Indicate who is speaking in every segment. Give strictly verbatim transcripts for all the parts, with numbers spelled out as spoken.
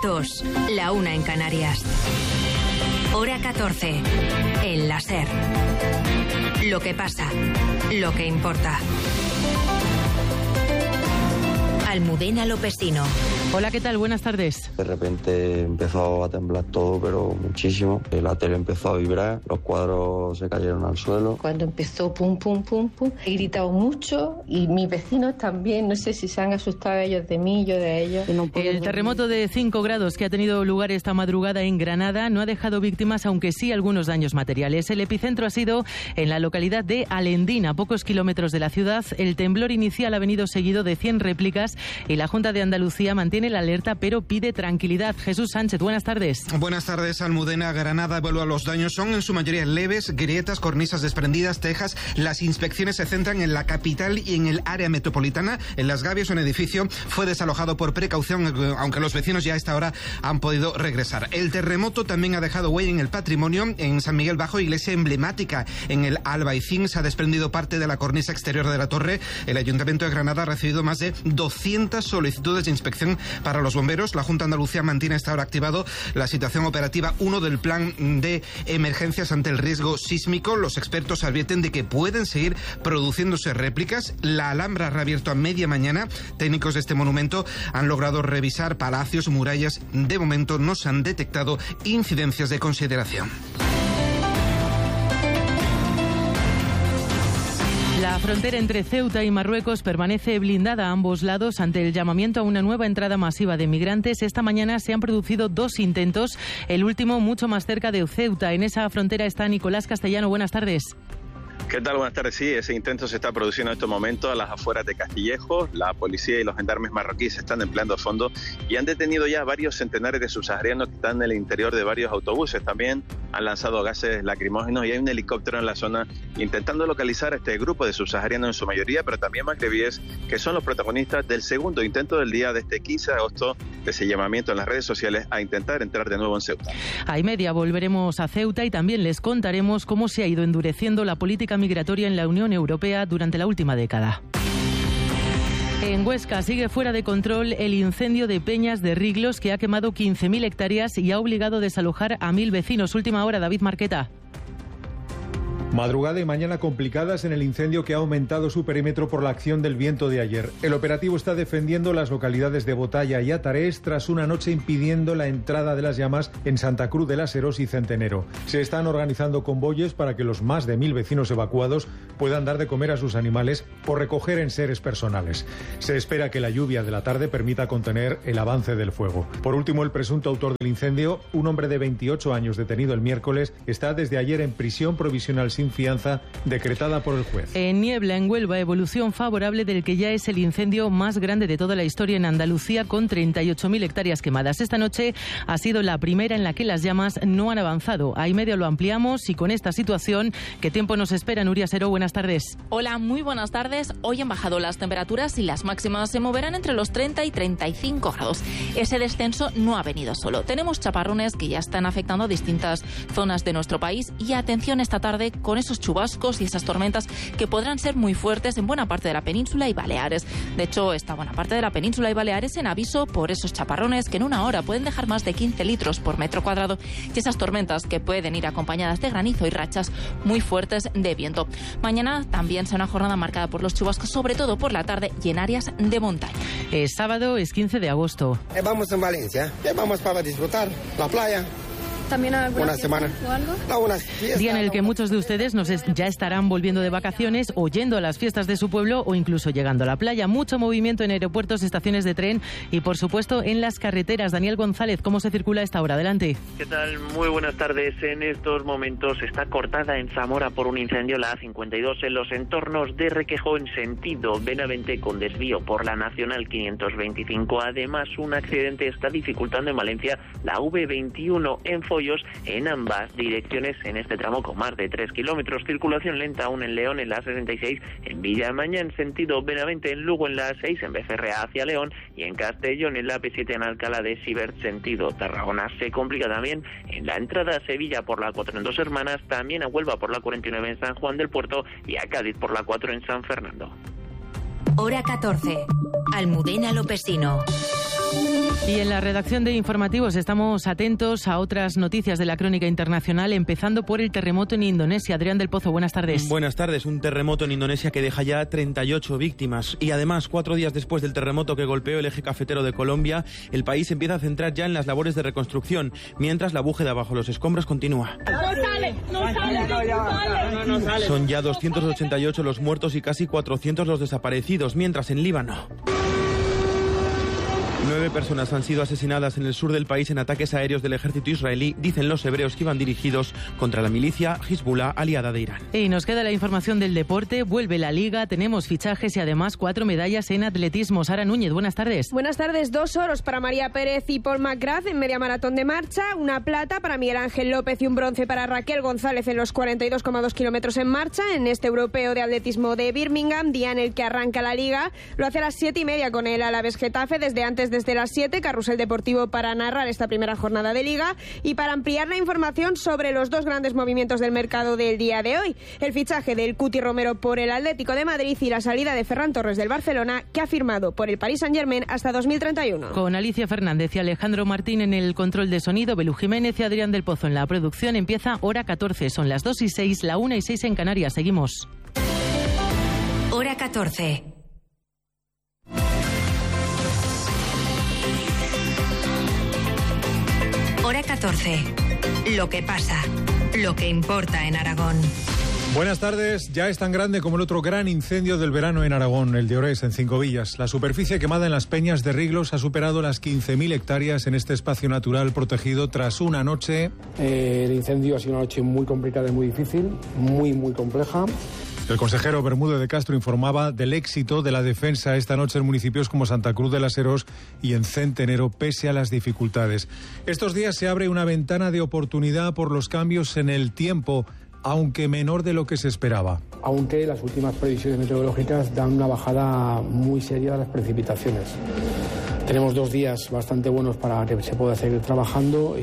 Speaker 1: dos, la una en Canarias. Hora catorce, en la SER. Lo que pasa, lo que importa. Almudena Lopesino.
Speaker 2: Hola, ¿qué tal? Buenas tardes.
Speaker 3: De repente empezó a temblar todo, pero muchísimo. La tele empezó a vibrar, los cuadros se cayeron al suelo.
Speaker 4: Cuando empezó pum, pum, pum, pum, he gritado mucho y mis vecinos también. No sé si se han asustado ellos de mí, yo de ellos. No
Speaker 2: El terremoto de cinco grados que ha tenido lugar esta madrugada en Granada no ha dejado víctimas, aunque sí algunos daños materiales. El epicentro ha sido en la localidad de Alendín, a pocos kilómetros de la ciudad. El temblor inicial ha venido seguido de cien réplicas y la Junta de Andalucía mantiene la alerta, pero pide tranquilidad. Jesús Sánchez, buenas tardes.
Speaker 5: Buenas tardes, Almudena. Granada evalúa los daños. Son en su mayoría leves, grietas, cornisas desprendidas, tejas. Las inspecciones se centran en la capital y en el área metropolitana. En Las Gavias, un edificio fue desalojado por precaución, aunque los vecinos ya a esta hora han podido regresar. El terremoto también ha dejado huella en el patrimonio. En San Miguel Bajo, iglesia emblemática en el Albaicín, se ha desprendido parte de la cornisa exterior de la torre. El Ayuntamiento de Granada ha recibido más de doscientas solicitudes de inspección para los bomberos. La Junta de Andalucía mantiene hasta ahora activado la situación operativa uno del plan de emergencias ante el riesgo sísmico. Los expertos advierten de que pueden seguir produciéndose réplicas. La Alhambra ha reabierto a media mañana. Técnicos de este monumento han logrado revisar palacios, murallas. De momento no se han detectado incidencias de consideración.
Speaker 2: La frontera entre Ceuta y Marruecos permanece blindada a ambos lados ante el llamamiento a una nueva entrada masiva de migrantes. Esta mañana se han producido dos intentos, el último mucho más cerca de Ceuta. En esa frontera está Nicolás Castellano. Buenas tardes.
Speaker 6: ¿Qué tal? Buenas tardes. Sí, ese intento se está produciendo en estos momentos a las afueras de Castillejo. La policía y los gendarmes marroquíes se están empleando a fondo y han detenido ya varios centenares de subsaharianos que están en el interior de varios autobuses. También han lanzado gases lacrimógenos y hay un helicóptero en la zona intentando localizar a este grupo de subsaharianos en su mayoría, pero también magrebíes, que son los protagonistas del segundo intento del día de este quince de agosto, de ese llamamiento en las redes sociales a intentar entrar de nuevo en Ceuta.
Speaker 2: A y media volveremos a Ceuta y también les contaremos cómo se ha ido endureciendo la política migratoria en la Unión Europea durante la última década. En Huesca sigue fuera de control el incendio de Peñas de Riglos, que ha quemado quince mil hectáreas y ha obligado a desalojar a mil vecinos. Última hora, David Marqueta.
Speaker 7: Madrugada y mañana complicadas en el incendio que ha aumentado su perímetro por la acción del viento de ayer. El operativo está defendiendo las localidades de Botalla y Atarés tras una noche impidiendo la entrada de las llamas en Santa Cruz de las Heros y Centenero. Se están organizando convoyes para que los más de mil vecinos evacuados puedan dar de comer a sus animales o recoger enseres personales. Se espera que la lluvia de la tarde permita contener el avance del fuego. Por último, el presunto autor del incendio, un hombre de veintiocho años detenido el miércoles, está desde ayer en prisión provisional sin fianza decretada por el juez.
Speaker 2: En Niebla, en Huelva, evolución favorable del que ya es el incendio más grande de toda la historia en Andalucía, con treinta y ocho mil hectáreas quemadas. Esta noche ha sido la primera en la que las llamas no han avanzado. A y medio lo ampliamos y con esta situación, ¿qué tiempo nos espera? Nuria Seró, buenas tardes.
Speaker 8: Hola, muy buenas tardes. Hoy han bajado las temperaturas y las máximas se moverán entre los treinta y treinta y cinco grados. Ese descenso no ha venido solo. Tenemos chaparrones que ya están afectando a distintas zonas de nuestro país y atención esta tarde con esos chubascos y esas tormentas que podrán ser muy fuertes en buena parte de la península y Baleares. De hecho, esta buena parte de la península y Baleares en aviso por esos chaparrones que en una hora pueden dejar más de quince litros por metro cuadrado y esas tormentas que pueden ir acompañadas de granizo y rachas muy fuertes de viento. Mañana también será una jornada marcada por los chubascos, sobre todo por la tarde y en áreas de montaña.
Speaker 2: Es sábado, es quince de agosto.
Speaker 9: Eh, vamos en Valencia, eh, vamos para disfrutar la playa.
Speaker 10: ¿También alguna
Speaker 9: una semana
Speaker 10: o algo?
Speaker 9: No, una fiesta,
Speaker 2: Día en el que muchos de ustedes nos es, ya estarán volviendo de vacaciones o yendo a las fiestas de su pueblo o incluso llegando a la playa. Mucho movimiento en aeropuertos, estaciones de tren y, por supuesto, en las carreteras. Daniel González, ¿cómo se circula a esta hora? Adelante.
Speaker 11: ¿Qué tal? Muy buenas tardes. En estos momentos está cortada en Zamora por un incendio la A cincuenta y dos en los entornos de Requejo en sentido Benavente con desvío por la Nacional quinientos veinticinco. Además, un accidente está dificultando en Valencia la V veintiuno en Follos en ambas direcciones en este tramo con más de tres kilómetros. Circulación lenta aún en León en la A sesenta y seis, en Villamaña en sentido Benavente, en Lugo en la A seis, en Becerrea hacia León y en Castellón en la A P siete en Alcalá de Sibert sentido Tarragona. Se complica también en la entrada a Sevilla por la cuatro en Dos Hermanas, también a Huelva por la cuarenta y nueve en San Juan del Puerto y a Cádiz por la cuatro en San Fernando.
Speaker 1: Hora catorce. Almudena Lopesino.
Speaker 2: Y en la redacción de informativos estamos atentos a otras noticias de la crónica internacional, empezando por el terremoto en Indonesia. Adrián del Pozo, buenas tardes.
Speaker 10: Buenas tardes. Un terremoto en Indonesia que deja ya treinta y ocho víctimas. Y además, cuatro días después del terremoto que golpeó el eje cafetero de Colombia, el país empieza a centrar ya en las labores de reconstrucción, mientras la búsqueda bajo los escombros continúa.
Speaker 12: No sale, no sale, no sale.
Speaker 10: Son ya doscientos ochenta y ocho los muertos y casi cuatrocientos los desaparecidos, mientras en Líbano nueve personas han sido asesinadas en el sur del país en ataques aéreos del ejército israelí, dicen los hebreos que iban dirigidos contra la milicia Hezbollah, aliada de Irán.
Speaker 2: Y nos queda la información del deporte, vuelve la Liga, tenemos fichajes y además cuatro medallas en atletismo. Sara Núñez, buenas tardes.
Speaker 13: Buenas tardes, dos oros para María Pérez y Paul McGrath en media maratón de marcha, una plata para Miguel Ángel López y un bronce para Raquel González en los cuarenta y dos coma dos kilómetros en marcha en este europeo de atletismo de Birmingham, día en el que arranca la Liga. Lo hace a las siete y media con el Alavés Getafe, desde antes desde las siete, carrusel deportivo para narrar esta primera jornada de Liga y para ampliar la información sobre los dos grandes movimientos del mercado del día de hoy, el fichaje del Cuti Romero por el Atlético de Madrid y la salida de Ferran Torres del Barcelona, que ha firmado por el Paris Saint-Germain hasta dos mil treinta y uno.
Speaker 2: Con Alicia Fernández y Alejandro Martín en el control de sonido, Belú Jiménez y Adrián del Pozo en la producción, empieza Hora catorce, son las dos y seis, la una y seis en Canarias, seguimos.
Speaker 1: Hora catorce. Hora catorce. Lo que pasa, lo que importa en Aragón.
Speaker 7: Buenas tardes. Ya es tan grande como el otro gran incendio del verano en Aragón, el de Orés, en Cinco Villas. La superficie quemada en las peñas de Riglos ha superado las quince mil hectáreas en este espacio natural protegido tras una noche.
Speaker 14: Eh, el incendio ha sido una noche muy complicada y muy difícil, muy, muy compleja.
Speaker 7: El consejero Bermúdez de Castro informaba del éxito de la defensa esta noche en municipios como Santa Cruz de las Heros y en Centenero, pese a las dificultades. Estos días se abre una ventana de oportunidad por los cambios en el tiempo, aunque menor de lo que se esperaba.
Speaker 14: Aunque las últimas previsiones meteorológicas dan una bajada muy seria de las precipitaciones. Tenemos dos días bastante buenos para que se pueda seguir trabajando y,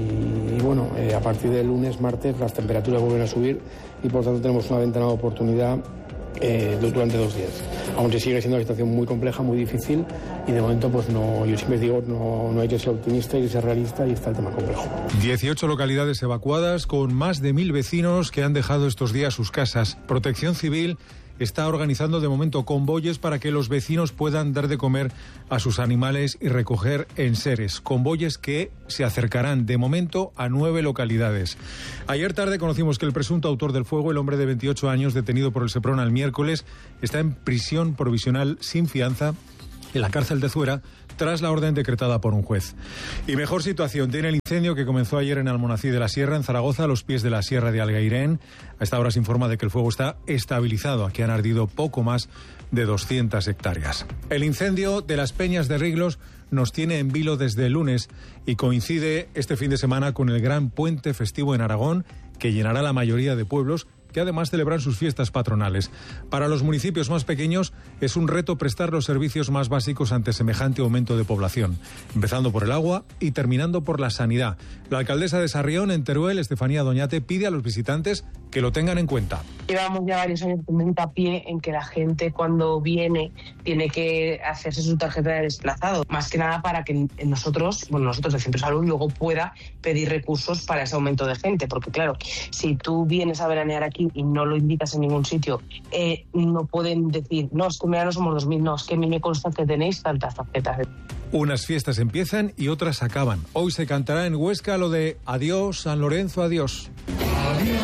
Speaker 14: y bueno, eh, a partir del lunes, martes, las temperaturas vuelven a subir y por tanto tenemos una ventana de oportunidad eh, durante dos días. Aunque sigue siendo una situación muy compleja, muy difícil y de momento pues no, yo siempre digo, no, no hay que ser optimista, hay que ser realista y está el tema complejo.
Speaker 7: dieciocho localidades evacuadas con más de mil vecinos que han dejado estos días sus casas. Protección Civil está organizando de momento convoyes para que los vecinos puedan dar de comer a sus animales y recoger enseres. Convoyes que se acercarán de momento a nueve localidades. Ayer tarde conocimos que el presunto autor del fuego, el hombre de veintiocho años detenido por el Seprona el miércoles, está en prisión provisional sin fianza en la cárcel de Zuera tras la orden decretada por un juez. Y mejor situación tiene el incendio que comenzó ayer en Almonací de la Sierra, en Zaragoza, a los pies de la Sierra de Algairén. A esta hora se informa de que el fuego está estabilizado. Aquí han ardido poco más de doscientas hectáreas. El incendio de las Peñas de Riglos nos tiene en vilo desde el lunes y coincide este fin de semana con el gran puente festivo en Aragón, que llenará la mayoría de pueblos que además celebran sus fiestas patronales. Para los municipios más pequeños es un reto prestar los servicios más básicos ante semejante aumento de población, empezando por el agua y terminando por la sanidad. La alcaldesa de Sarrión, en Teruel, Estefanía Doñate, pide a los visitantes que lo tengan en cuenta.
Speaker 15: Llevamos ya varios años con hincapié en que la gente cuando viene tiene que hacerse su tarjeta de desplazado, más que nada para que nosotros, bueno, nosotros del Centro de Salud luego pueda pedir recursos para ese aumento de gente, porque claro, si tú vienes a veranear aquí y no lo indicas en ningún sitio, eh, no pueden decir, no, es que mira, no somos dos mil, no, es que a mí me consta que tenéis tantas tarjetas.
Speaker 7: Unas fiestas empiezan y otras acaban. Hoy se cantará en Huesca lo de Adiós, San Lorenzo, adiós. Adiós.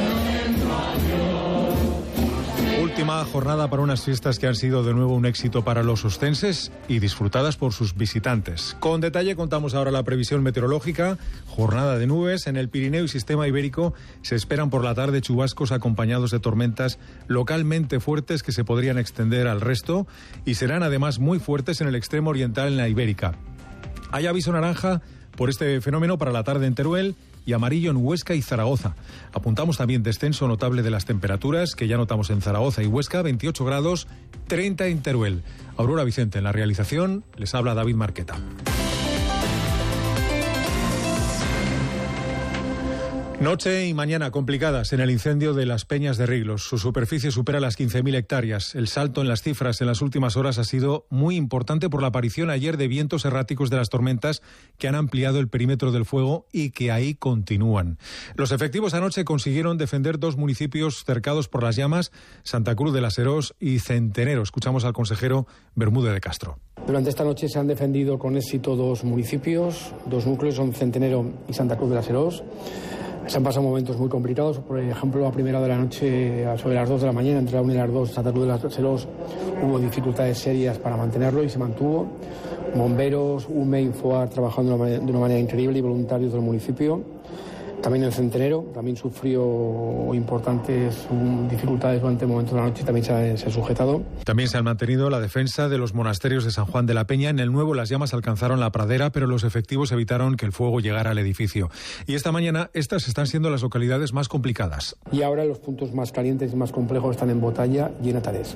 Speaker 7: Última jornada para unas fiestas que han sido de nuevo un éxito para los ostenses y disfrutadas por sus visitantes. Con detalle contamos ahora la previsión meteorológica. Jornada de nubes en el Pirineo y Sistema Ibérico. Se esperan por la tarde chubascos acompañados de tormentas localmente fuertes que se podrían extender al resto y serán además muy fuertes en el extremo oriental en la Ibérica. Hay aviso naranja por este fenómeno para la tarde en Teruel y amarillo en Huesca y Zaragoza. Apuntamos también descenso notable de las temperaturas que ya notamos en Zaragoza y Huesca, veintiocho grados, treinta en Teruel. Aurora Vicente en la realización, les habla David Marqueta. Noche y mañana complicadas en el incendio de las Peñas de Riglos. Su superficie supera las quince mil hectáreas. El salto en las cifras en las últimas horas ha sido muy importante por la aparición ayer de vientos erráticos de las tormentas que han ampliado el perímetro del fuego y que ahí continúan. Los efectivos anoche consiguieron defender dos municipios cercados por las llamas, Santa Cruz de la Serós y Centenero. Escuchamos al consejero Bermúdez de Castro.
Speaker 14: Durante esta noche se han defendido con éxito dos municipios, dos núcleos, son Centenero y Santa Cruz de la Serós. Se han pasado momentos muy complicados. Por ejemplo, a primera hora de la noche, sobre las dos de la mañana, entre la una y las dos, Santa Cruz de la Serós, hubo dificultades serias para mantenerlo y se mantuvo. Bomberos, U M E, Infoar, trabajando de una manera increíble y voluntarios del municipio. También el Centenero, también sufrió importantes dificultades durante el momento de la noche y también se ha, se ha sujetado.
Speaker 7: También se han mantenido la defensa de los monasterios de San Juan de la Peña. En el Nuevo las llamas alcanzaron la pradera, pero los efectivos evitaron que el fuego llegara al edificio. Y esta mañana estas están siendo las localidades más complicadas.
Speaker 14: Y ahora los puntos más calientes y más complejos están en Botalla y en Atarés.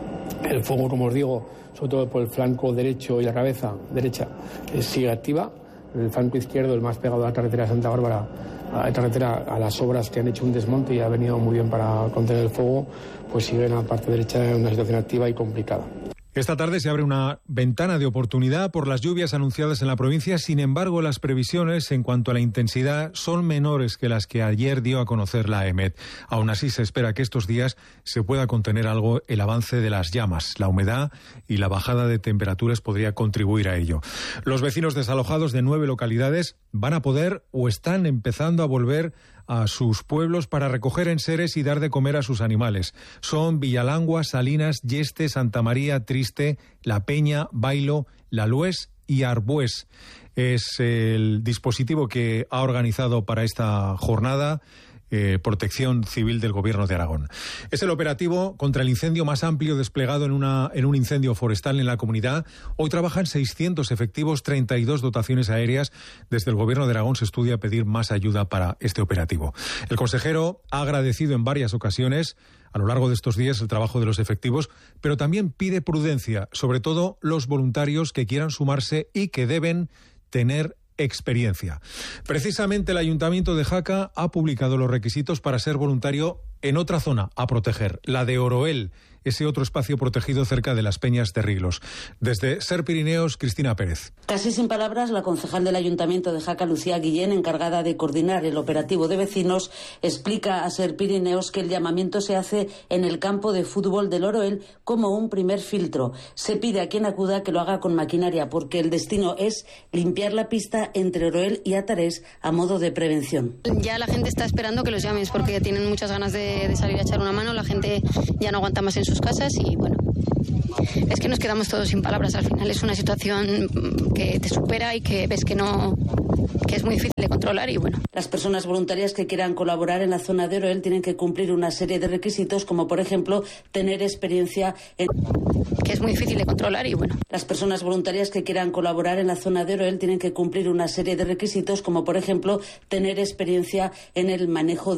Speaker 14: El fuego, como os digo, sobre todo por el flanco derecho y la cabeza derecha, sigue activa. El flanco izquierdo, el más pegado a la carretera de Santa Bárbara, a la carretera, a las obras que han hecho un desmonte y ha venido muy bien para contener el fuego, pues sigue en la parte derecha en una situación activa y complicada.
Speaker 7: Esta tarde se abre una ventana de oportunidad por las lluvias anunciadas en la provincia. Sin embargo, las previsiones en cuanto a la intensidad son menores que las que ayer dio a conocer la EMET. Aún así, se espera que estos días se pueda contener algo el avance de las llamas. La humedad y la bajada de temperaturas podría contribuir a ello. Los vecinos desalojados de nueve localidades van a poder o están empezando a volver a sus pueblos para recoger enseres y dar de comer a sus animales. Son Villalangua, Salinas, Yeste, Santa María, Triste, La Peña, Bailo, La Lues y Arbués. Es el dispositivo que ha organizado para esta jornada Eh, Protección Civil del Gobierno de Aragón. Es el operativo contra el incendio más amplio desplegado en, una, en un incendio forestal en la comunidad. Hoy trabajan seiscientos efectivos, treinta y dos dotaciones aéreas. Desde el Gobierno de Aragón se estudia pedir más ayuda para este operativo. El consejero ha agradecido en varias ocasiones a lo largo de estos días el trabajo de los efectivos, pero también pide prudencia, sobre todo los voluntarios que quieran sumarse y que deben tener experiencia. Precisamente el Ayuntamiento de Jaca ha publicado los requisitos para ser voluntario en otra zona a proteger, la de Oroel, ese otro espacio protegido cerca de las Peñas de Riglos. Desde Ser Pirineos, Cristina Pérez.
Speaker 16: Casi sin palabras, la concejal del Ayuntamiento de Jaca, Lucía Guillén, encargada de coordinar el operativo de vecinos, explica a Ser Pirineos que el llamamiento se hace en el campo de fútbol del Oroel como un primer filtro. Se pide a quien acuda que lo haga con maquinaria porque el destino es limpiar la pista entre Oroel y Atarés a modo de prevención.
Speaker 17: Ya la gente está esperando que los llames porque tienen muchas ganas de, de salir a echar una mano. La gente ya no aguanta más en sus casas y bueno, es que nos quedamos todos sin palabras. Al final es una situación que te supera y que ves que no, que es muy difícil de controlar y bueno.
Speaker 16: Las personas voluntarias que quieran colaborar en la zona de Oroel tienen que cumplir una serie de requisitos, como por ejemplo tener experiencia en...
Speaker 17: que es muy difícil de controlar y bueno.
Speaker 16: Las personas voluntarias que quieran colaborar en la zona de Oroel tienen que cumplir una serie de requisitos, como por ejemplo tener experiencia en el manejo